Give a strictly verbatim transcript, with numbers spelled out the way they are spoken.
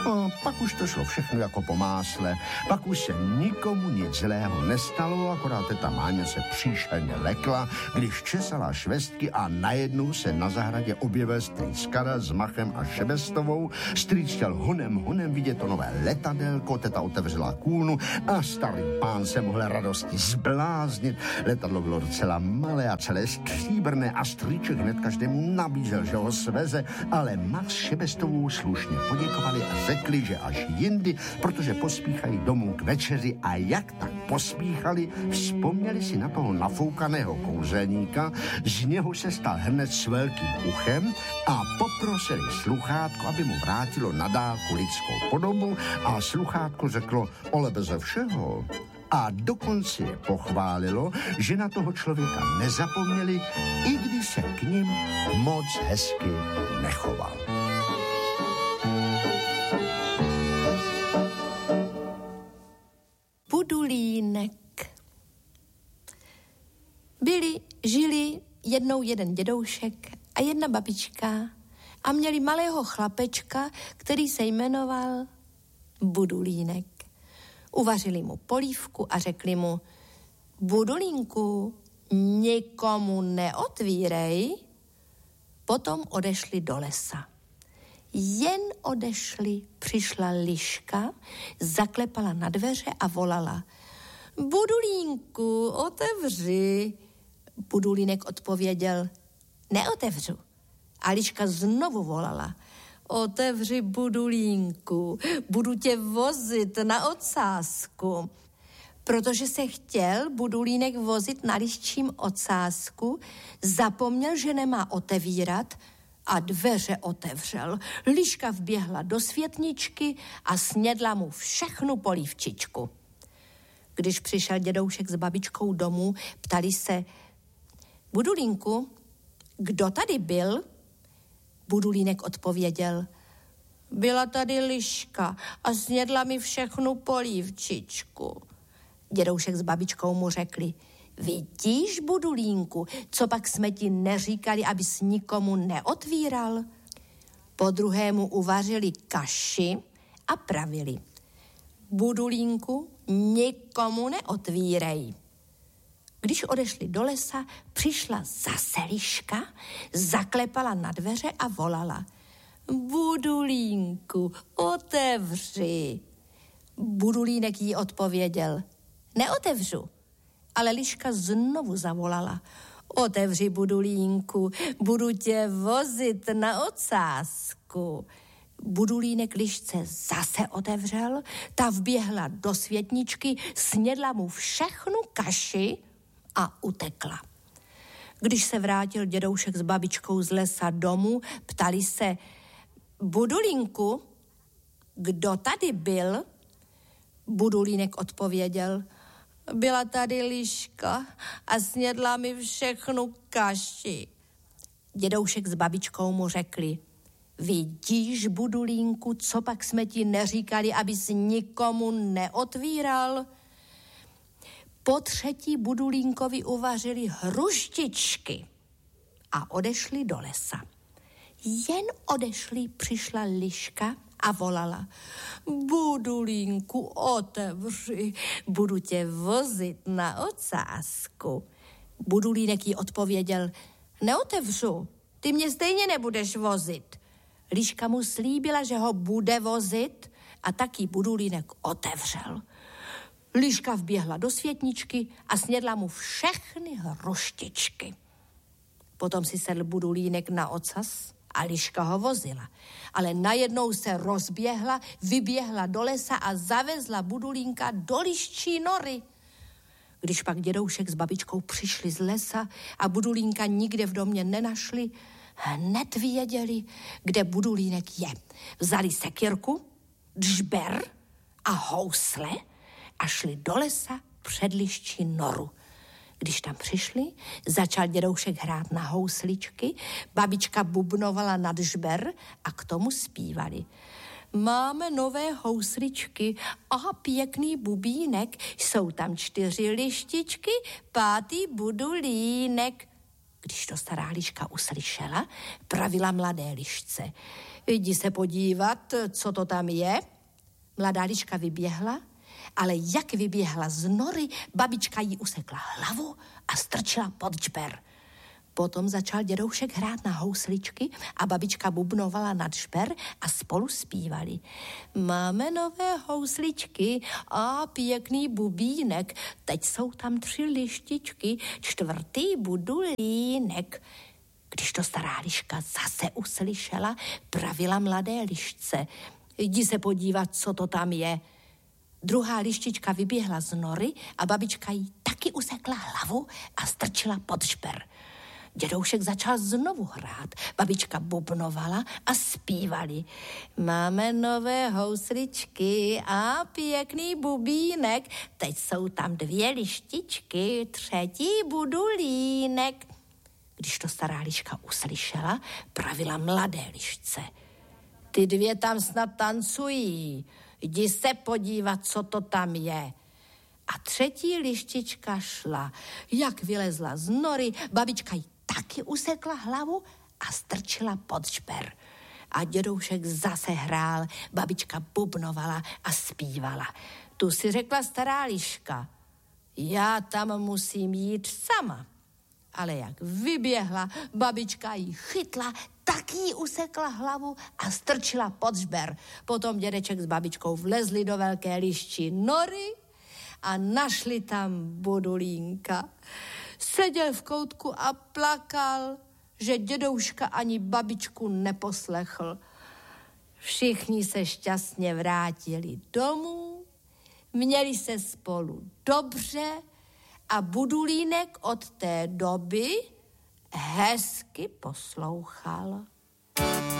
A pak už to šlo všechno jako po másle. Pak už se nikomu nic zlého nestalo, akorát teta Máňa se příšerně lekla, když česala švestky a najednou se na zahradě objevil strýc Karel s Machem a Šebestovou. Strýc chtěl honem, honem vidět to nové letadelko, teta otevřela kůlnu a starý pán se mohl radosti zbláznit. Letadlo bylo docela malé a celé stříbrné a strýček hned každému nabízel, že ho sveze, ale Mach s Šebestovou slušně poděkovali a řekli, že až jindy, protože pospíchají domů k večeři a jak tak pospíchali, vzpomněli si na toho nafoukaného kouzelníka, z něho se stal hned s velkým uchem a poprosili sluchátko, aby mu vrátilo na dálku lidskou podobu a sluchátko řeklo, ale beze všeho. A dokonce je pochválilo, že na toho člověka nezapomněli, i když se k nim moc hezky nechoval. Budulínek. Byli, žili jednou jeden dědoušek a jedna babička a měli malého chlapečka, který se jmenoval Budulínek. Uvařili mu polívku a řekli mu, Budulínku, nikomu neotvírej. Potom odešli do lesa. Jen odešli, přišla liška, zaklepala na dveře a volala, Budulínku, otevři. Budulínek odpověděl, neotevřu. A liška znovu volala, otevři, Budulínku, budu tě vozit na ocásku. Protože se chtěl Budulínek vozit na liščím ocásku, zapomněl, že nemá otevírat a dveře otevřel. Liška vběhla do světničky a snědla mu všechnu polívčičku. Když přišel dědoušek s babičkou domů, ptali se, Budulínku, kdo tady byl? Budulínek odpověděl, byla tady liška a snědla mi všechnu polívčičku. Dědoušek s babičkou mu řekli, vidíš, Budulínku, co pak jsme ti neříkali, abys nikomu neotvíral? Po druhému uvařili kaši a pravili, Budulínku, nikomu neotvírej. Když odešli do lesa, přišla zase liška, zaklepala na dveře a volala, Budulínku, otevři. Budulínek jí odpověděl, neotevřu. Ale liška znovu zavolala, otevři, Budulínku, budu tě vozit na ocásku. Budulínek lišce zase otevřel, ta vběhla do světničky, snědla mu všechnu kaši a utekla. Když se vrátil dědoušek s babičkou z lesa domů, ptali se, Budulínku, kdo tady byl? Budulínek odpověděl, byla tady liška a snědla mi všechnu kaši. Dědoušek s babičkou mu řekli, vidíš, Budulínku, co pak jsme ti neříkali, abys nikomu neotvíral? Po třetí Budulínkovi uvařili hruštičky a odešli do lesa. Jen odešli, přišla liška a volala, Budulínku, otevři, budu tě vozit na ocásku. Budulínek jí odpověděl, neotevřu, ty mě stejně nebudeš vozit. Liška mu slíbila, že ho bude vozit a taky Budulínek otevřel. Liška vběhla do světničky a snědla mu všechny hruštičky. Potom si sedl Budulínek na ocas a liška ho vozila. Ale najednou se rozběhla, vyběhla do lesa a zavezla Budulínka do liščí nory. Když pak dědoušek s babičkou přišli z lesa a Budulínka nikde v domě nenašli, hned věděli, kde Budulínek je. Vzali sekyrku, džber a housle a šli do lesa před liščí noru. Když tam přišli, začal dědoušek hrát na housličky, babička bubnovala na džber a k tomu zpívali. Máme nové housličky a pěkný bubínek, jsou tam čtyři lištičky, pátý Budulínek. Když to stará liška uslyšela, pravila mladé lišce. Jdi se podívat, co to tam je. Mladá liška vyběhla, ale jak vyběhla z nory, babička jí usekla hlavu a strčila pod žber. Potom začal dědoušek hrát na housličky a babička bubnovala nad žber a spolu zpívali. Máme nové housličky a pěkný bubínek, teď jsou tam tři lištičky, čtvrtý budulínek. Když to stará liška zase uslyšela, pravila mladé lišce. Jdi se podívat, co to tam je. Druhá lištička vyběhla z nory a babička jí taky usekla hlavu a strčila pod žber. Dědoušek začal znovu hrát. Babička bubnovala a zpívali. Máme nové housličky a pěkný bubínek. Teď jsou tam dvě lištičky, třetí budulínek. Když to stará liška uslyšela, pravila mladé lišce. Ty dvě tam snad tancují. Jdi se podívat, co to tam je. A třetí lištička šla. Jak vylezla z nory, babička jí taky usekla hlavu a strčila pod žber. A dědoušek zase hrál, babička bubnovala a zpívala. Tu si řekla stará liška, já tam musím jít sama. Ale jak vyběhla, babička jí chytla, tak jí usekla hlavu a strčila pod žber. Potom dědeček s babičkou vlezli do velké lišči nory a našli tam budulínka. Seděl v koutku a plakal, že dědouška ani babičku neposlechl. Všichni se šťastně vrátili domů, měli se spolu dobře a budulínek od té doby hezky poslouchal.